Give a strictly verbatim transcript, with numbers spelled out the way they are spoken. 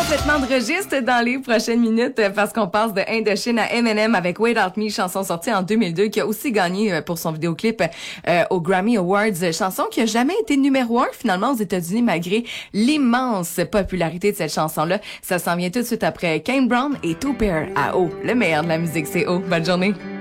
complètement de registre dans les prochaines minutes parce qu'on passe de Indochine à Eminem avec Without Me, chanson sortie en deux mille deux qui a aussi gagné pour son vidéoclip euh, aux Grammy Awards, chanson qui a jamais été numéro un finalement aux États-Unis malgré l'immense popularité de cette chanson-là. Ça s'en vient tout de suite après Kane Brown et Two Pair à O. Le meilleur de la musique, c'est O. Bonne journée.